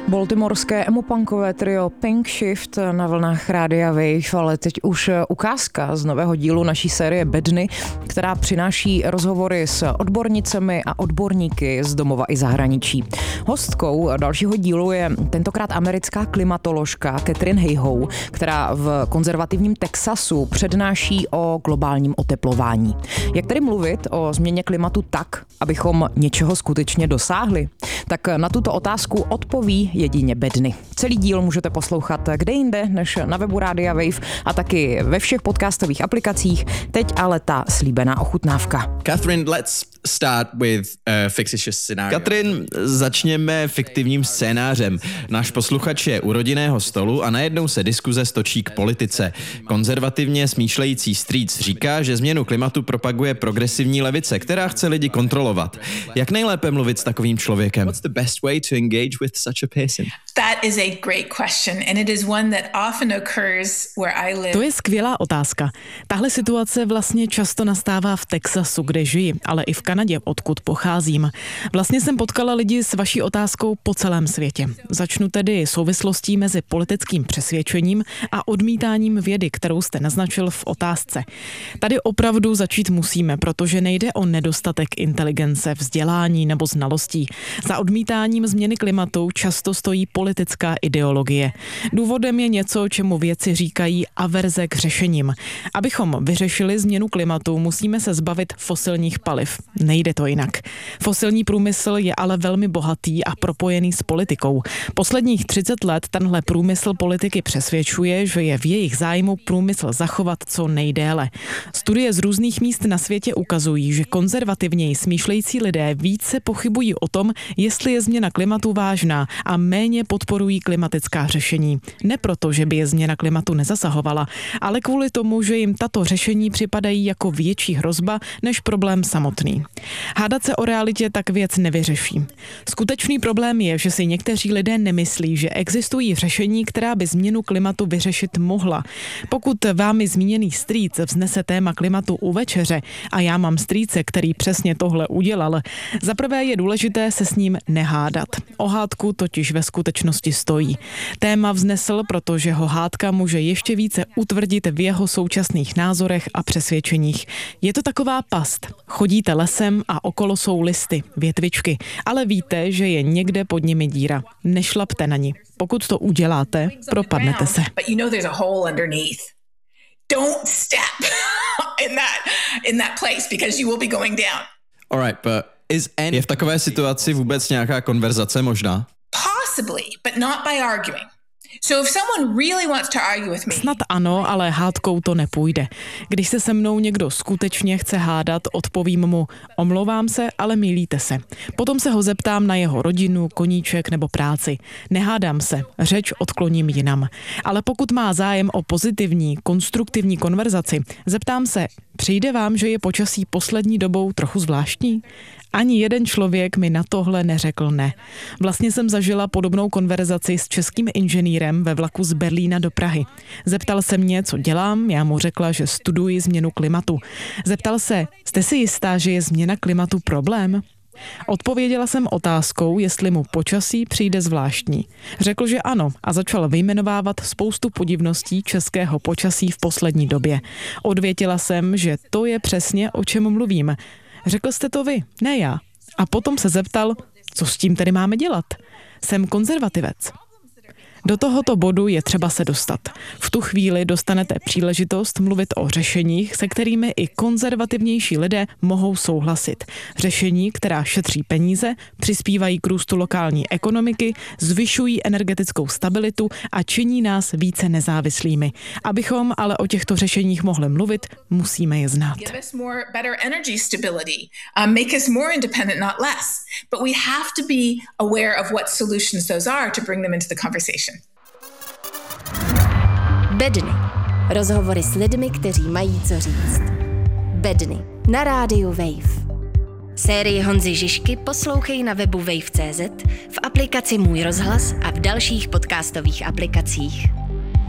Baltimorské emopunkové trio Pink Shift na vlnách Rádia Wave, ale teď už ukázka z nového dílu naší série Bedny, která přináší rozhovory s odbornicemi a odborníky z domova i zahraničí. Hostkou dalšího dílu je tentokrát americká klimatoložka Katherine Hayhoe, která v konzervativním Texasu přednáší o globálním oteplování. Jak tedy mluvit o změně klimatu tak, abychom něčeho skutečně dosáhli? Tak na tuto otázku odpoví jedině Bedny. Celý díl můžete poslouchat kde jinde než na webu Rádia Wave a taky ve všech podcastových aplikacích. Teď ale ta slíbená ochutnávka. Catherine, let's start with a fictitious scenario. Katrin, začněme fiktivním scénářem. Náš posluchač je u rodinného stolu a najednou se diskuze stočí k politice. Konzervativně smýšlející strýc říká, že změnu klimatu propaguje progresivní levice, která chce lidi kontrolovat. Jak nejlépe mluvit s takovým člověkem? What's the best way to engage with such a person? That is a great question and it is one that often occurs where I live. To je skvělá otázka. Tahle situace vlastně často nastává v Texasu, kde žiji, ale i v Kanadě, odkud pocházím. Vlastně jsem potkala lidi s vaší otázkou po celém světě. Začnu tedy souvislostí mezi politickým přesvědčením a odmítáním vědy, kterou jste naznačil v otázce. Tady opravdu začít musíme, protože nejde o nedostatek inteligence, vzdělání nebo znalostí. Za odmítáním změny klimatu často stojí politická ideologie. Důvodem je něco, čemu vědci říkají averze k řešením. Abychom vyřešili změnu klimatu, musíme se zbavit fosilních paliv. Nejde to jinak. Fosilní průmysl je ale velmi bohatý a propojený s politikou. Posledních 30 let tenhle průmysl politiky přesvědčuje, že je v jejich zájmu průmysl zachovat co nejdéle. Studie z různých míst na světě ukazují, že konzervativněji smýšlející lidé více pochybují o tom, jestli je změna klimatu vážná a méně podporují klimatická řešení. Ne proto, že by je změna klimatu nezasahovala, ale kvůli tomu, že jim tato řešení připadají jako větší hrozba než problém samotný. Hádat se o realitě tak věc nevyřeší. Skutečný problém je, že si někteří lidé nemyslí, že existují řešení, která by změnu klimatu vyřešit mohla. Pokud vámi zmíněný strýc vznese téma klimatu u večeře a já mám strýce, který přesně tohle udělal, zaprvé je důležité se s ním nehádat. O hádku totiž ve skutečnosti stojí. Téma vznesl, protože ho hádka může ještě více utvrdit v jeho současných názorech a přesvědčeních. Je to taková past. Chodíte lesem a okolo jsou listy, větvičky, ale víte, že je někde pod nimi díra. Nešlapte na ní. Pokud to uděláte, propadnete se. Don't step in that place because you will be going down. All right, but je v takové situaci vůbec nějaká konverzace možná? Possibly, but not by arguing. So if someone really wants to argue with me. Snad ano, ale hádkou to nepůjde. Když se mnou někdo skutečně chce hádat, odpovím mu: omlouvám se, ale mýlíte se. Potom se ho zeptám na jeho rodinu, koníček nebo práci. Nehádám se, řeč odkloním jinam. Ale pokud má zájem o pozitivní, konstruktivní konverzaci, zeptám se: přijde vám, že je počasí poslední dobou trochu zvláštní? Ani jeden člověk mi na tohle neřekl ne. Vlastně jsem zažila podobnou konverzaci s českým inženýrem ve vlaku z Berlína do Prahy. Zeptal se mě, co dělám, já mu řekla, že studuji změnu klimatu. Zeptal se: jste si jistá, že je změna klimatu problém? Odpověděla jsem otázkou, jestli mu počasí přijde zvláštní. Řekl, že ano a začal vyjmenovávat spoustu podivností českého počasí v poslední době. Odvětila jsem, že to je přesně, o čem mluvím. Řekl jste to vy, ne já. A potom se zeptal, co s tím tedy máme dělat. Jsem konzervativec. Do tohoto bodu je třeba se dostat. V tu chvíli dostanete příležitost mluvit o řešeních, se kterými i konzervativnější lidé mohou souhlasit. Řešení, která šetří peníze, přispívají k růstu lokální ekonomiky, zvyšují energetickou stabilitu a činí nás více nezávislými. Abychom ale o těchto řešeních mohli mluvit, musíme je znát. Make us more independent, not less. But we have to be aware of what solutions those are to bring them into the conversation. Bedny. Rozhovory s lidmi, kteří mají co říct. Bedny. Na rádiu Wave. Sérii Honzy Žižky poslouchej na webu wave.cz, v aplikaci Můj rozhlas a v dalších podcastových aplikacích.